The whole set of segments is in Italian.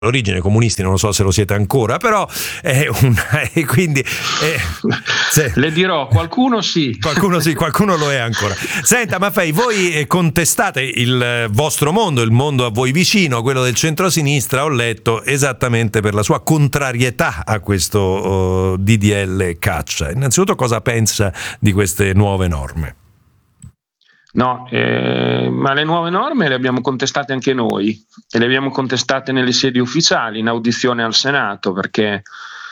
origine, comunisti non lo so se lo siete ancora, però è quindi le dirò, qualcuno sì, qualcuno lo è ancora. Senta Maffei, voi contestate il vostro mondo, il mondo a voi vicino, quello del centrosinistra, ho letto, esattamente per la sua contrarietà a questo DDL caccia. Innanzitutto, cosa pensa di queste nuove norme? No, ma le nuove norme le abbiamo contestate anche noi, e le abbiamo contestate nelle sedi ufficiali, in audizione al Senato, perché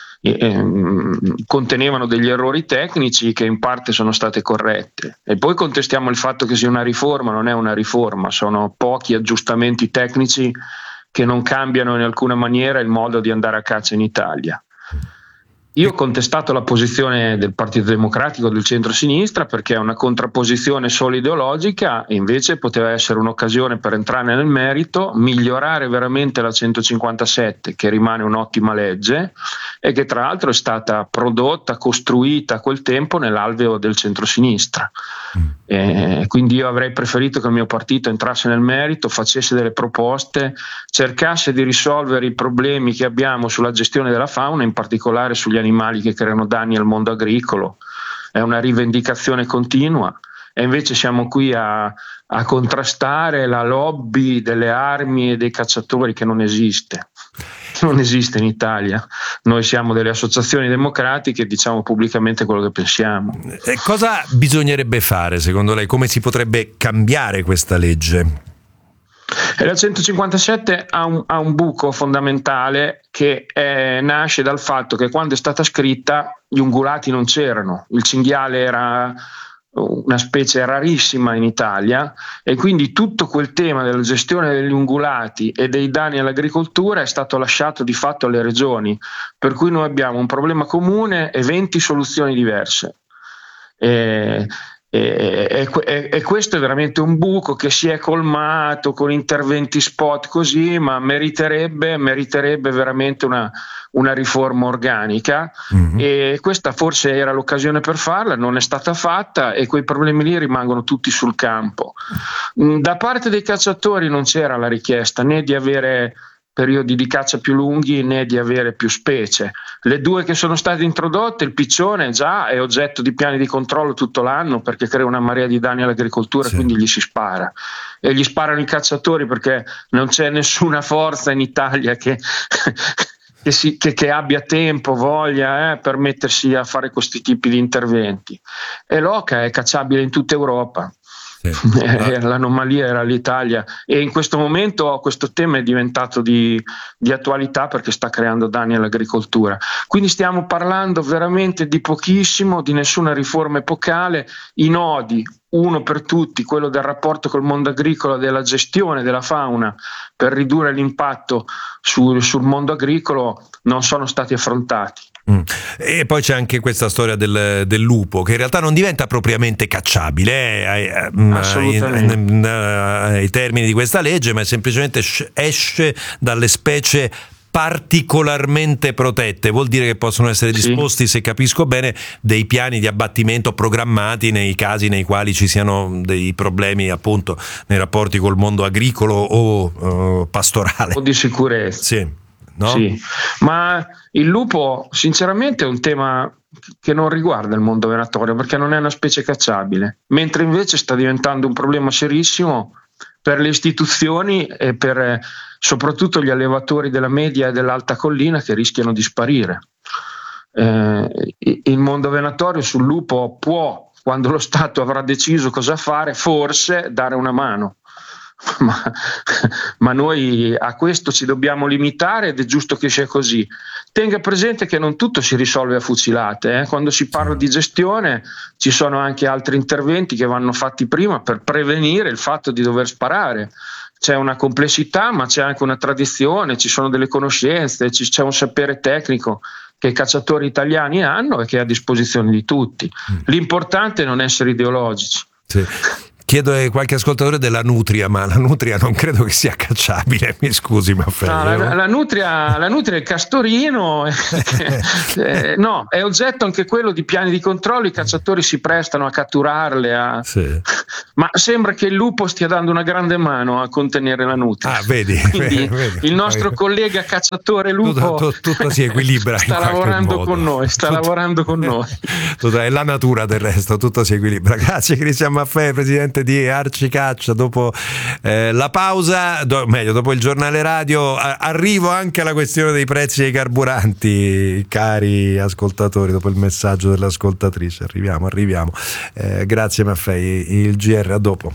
contenevano degli errori tecnici che in parte sono state corrette. E poi contestiamo il fatto che sia una riforma. Non è una riforma, sono pochi aggiustamenti tecnici che non cambiano in alcuna maniera il modo di andare a caccia in Italia. Io ho contestato la posizione del Partito Democratico, del centro-sinistra, perché è una contrapposizione solo ideologica, e invece poteva essere un'occasione per entrare nel merito, migliorare veramente la 157, che rimane un'ottima legge e che tra l'altro è stata prodotta, costruita a quel tempo nell'alveo del centro-sinistra. Quindi io avrei preferito che il mio partito entrasse nel merito, facesse delle proposte, cercasse di risolvere i problemi che abbiamo sulla gestione della fauna, in particolare sugli animali che creano danni al mondo agricolo. È una rivendicazione continua, e invece siamo qui a contrastare la lobby delle armi e dei cacciatori, che non esiste in Italia. Noi siamo delle associazioni democratiche e diciamo pubblicamente quello che pensiamo. E cosa bisognerebbe fare secondo lei? Come si potrebbe cambiare questa legge? La 157 ha un buco fondamentale che nasce dal fatto che quando è stata scritta gli ungulati non c'erano, il cinghiale era una specie rarissima in Italia, e quindi tutto quel tema della gestione degli ungulati e dei danni all'agricoltura è stato lasciato di fatto alle regioni, per cui noi abbiamo un problema comune e 20 soluzioni diverse. E questo è veramente un buco che si è colmato con interventi spot così, ma meriterebbe veramente una riforma organica. E questa forse era l'occasione per farla, non è stata fatta, e quei problemi lì rimangono tutti sul campo. Da parte dei cacciatori non c'era la richiesta né di avere periodi di caccia più lunghi né di avere più specie. Le due che sono state introdotte, il piccione già è oggetto di piani di controllo tutto l'anno perché crea una marea di danni all'agricoltura, sì. Quindi gli si spara, e gli sparano i cacciatori perché non c'è nessuna forza in Italia che abbia tempo, voglia per mettersi a fare questi tipi di interventi. E l'oca è cacciabile in tutta Europa. Sì. L'anomalia era l'Italia, e in questo momento questo tema è diventato di attualità perché sta creando danni all'agricoltura. Quindi stiamo parlando veramente di pochissimo, di nessuna riforma epocale. I nodi, uno per tutti, quello del rapporto col mondo agricolo, della gestione della fauna per ridurre l'impatto sul mondo agricolo, non sono stati affrontati. E poi c'è anche questa storia del lupo, che in realtà non diventa propriamente cacciabile ai termini di questa legge, ma semplicemente esce dalle specie particolarmente protette. Vuol dire che possono essere disposti, se capisco bene, dei piani di abbattimento programmati nei casi nei quali ci siano dei problemi appunto nei rapporti col mondo agricolo o pastorale o di sicurezza. Sì. No? Sì, ma il lupo sinceramente è un tema che non riguarda il mondo venatorio perché non è una specie cacciabile, mentre invece sta diventando un problema serissimo per le istituzioni e per soprattutto gli allevatori della media e dell'alta collina, che rischiano di sparire. Il mondo venatorio sul lupo può, quando lo Stato avrà deciso cosa fare, forse dare una mano. Ma noi a questo ci dobbiamo limitare, ed è giusto che sia così. Tenga presente che non tutto si risolve a fucilate, Quando si parla di gestione ci sono anche altri interventi che vanno fatti prima per prevenire il fatto di dover sparare. C'è una complessità, ma c'è anche una tradizione, ci sono delle conoscenze, c'è un sapere tecnico che i cacciatori italiani hanno e che è a disposizione di tutti. L'importante è non essere ideologici. Sì. Chiedo a qualche ascoltatore della nutria, ma la nutria non credo che sia cacciabile, mi scusi Maffei. No, la nutria è il castorino, no, è oggetto anche quello di piani di controllo, i cacciatori si prestano a catturarle, Sì. Ma sembra che il lupo stia dando una grande mano a contenere la nutria. Vedi, quindi vedi. Il nostro collega cacciatore lupo tutto si equilibra sta lavorando con noi, è la natura del resto, tutto si equilibra. Grazie Cristian Maffei, presidente di Arcicaccia. Dopo la pausa, dopo il giornale radio, arrivo anche alla questione dei prezzi dei carburanti, cari ascoltatori, dopo il messaggio dell'ascoltatrice. Arriviamo. Grazie Maffei, il GR a dopo.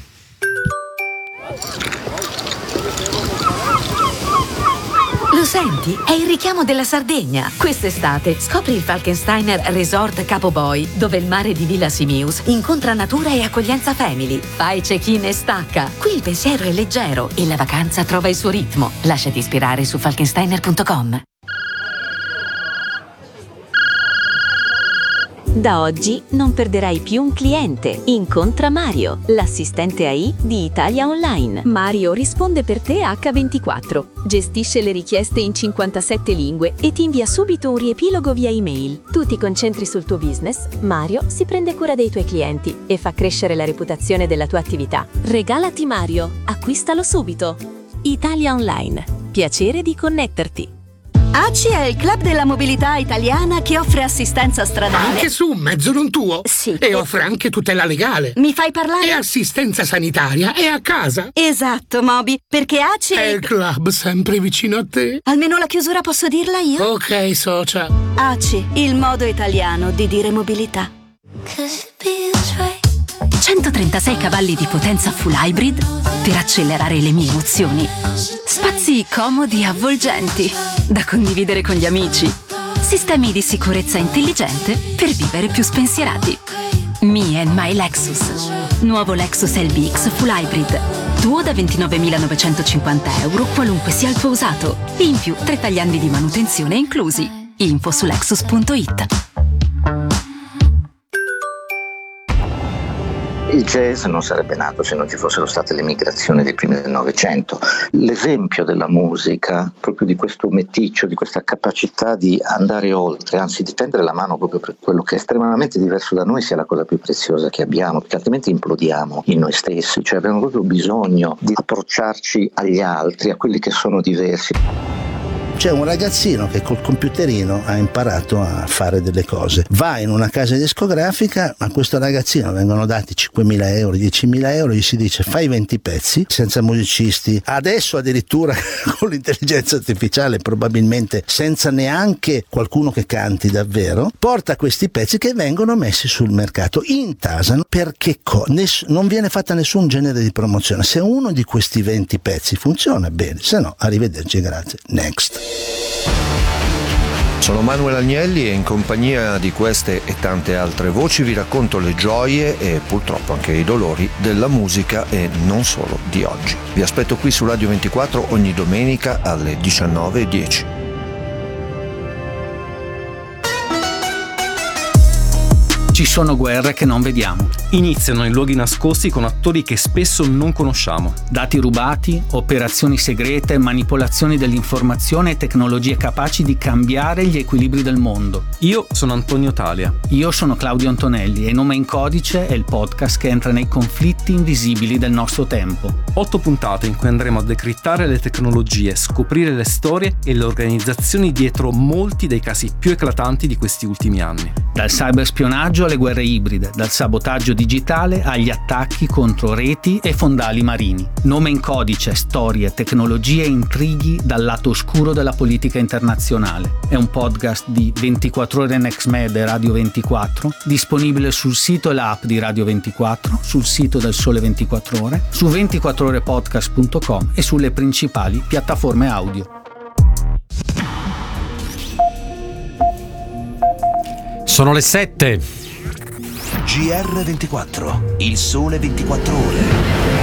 Lo senti? È il richiamo della Sardegna. Quest'estate scopri il Falkensteiner Resort Capo Boy, dove il mare di Villa Simius incontra natura e accoglienza family. Fai check-in e stacca. Qui il pensiero è leggero e la vacanza trova il suo ritmo. Lasciati ispirare su falkensteiner.com. Da oggi non perderai più un cliente. Incontra Mario, l'assistente AI di Italia Online. Mario risponde per te H24, gestisce le richieste in 57 lingue e ti invia subito un riepilogo via email. Tu ti concentri sul tuo business, Mario si prende cura dei tuoi clienti e fa crescere la reputazione della tua attività. Regalati Mario, acquistalo subito. Italia Online, piacere di connetterti. ACI è il club della mobilità italiana che offre assistenza stradale. Anche su un mezzo non tuo? Sì. E offre anche tutela legale. Mi fai parlare? E assistenza sanitaria è a casa. Esatto, Moby, perché ACI È il club sempre vicino a te. Almeno la chiusura posso dirla io? Ok, socia. ACI, il modo italiano di dire mobilità. 136 cavalli di potenza full hybrid per accelerare le mie emozioni. Spazi comodi e avvolgenti da condividere con gli amici. Sistemi di sicurezza intelligente per vivere più spensierati. Me and my Lexus. Nuovo Lexus LBX full hybrid. Tuo da 29.950 euro, qualunque sia il tuo usato. In più 3 tagliandi di manutenzione inclusi. Info su lexus.it. Il jazz non sarebbe nato se non ci fossero state le migrazioni dei primi del Novecento. L'esempio della musica, proprio di questo meticcio, di questa capacità di andare oltre, anzi di tendere la mano proprio per quello che è estremamente diverso da noi, sia la cosa più preziosa che abbiamo, perché altrimenti implodiamo in noi stessi, cioè abbiamo proprio bisogno di approcciarci agli altri, a quelli che sono diversi. C'è un ragazzino che col computerino ha imparato a fare delle cose, va in una casa discografica, a questo ragazzino vengono dati 5.000 euro, 10.000 euro, gli si dice fai 20 pezzi senza musicisti, adesso addirittura con l'intelligenza artificiale, probabilmente senza neanche qualcuno che canti davvero, porta questi pezzi che vengono messi sul mercato, intasano, perché non viene fatta nessun genere di promozione. Se uno di questi 20 pezzi funziona bene, se no arrivederci, grazie, next. Sono Manuel Agnelli e in compagnia di queste e tante altre voci vi racconto le gioie e purtroppo anche i dolori della musica e non solo di oggi. Vi aspetto qui su Radio 24 ogni domenica alle 19:10. Ci sono guerre che non vediamo. Iniziano in luoghi nascosti con attori che spesso non conosciamo. Dati rubati, operazioni segrete, manipolazioni dell'informazione e tecnologie capaci di cambiare gli equilibri del mondo. Io sono Antonio Talia. Io sono Claudio Antonelli e Nome in Codice è il podcast che entra nei conflitti invisibili del nostro tempo. 8 puntate in cui andremo a decrittare le tecnologie, scoprire le storie e le organizzazioni dietro molti dei casi più eclatanti di questi ultimi anni. Dal cyberspionaggio alle guerre ibride, dal sabotaggio digitale agli attacchi contro reti e fondali marini. Nome in Codice, storie, tecnologie e intrighi dal lato oscuro della politica internazionale. È un podcast di 24 ore Next Med e Radio 24, disponibile sul sito e l'app di Radio 24, sul sito del Sole 24 Ore, su 24orepodcast.com e sulle principali piattaforme audio. Sono le 7. GR24, il Sole 24 Ore.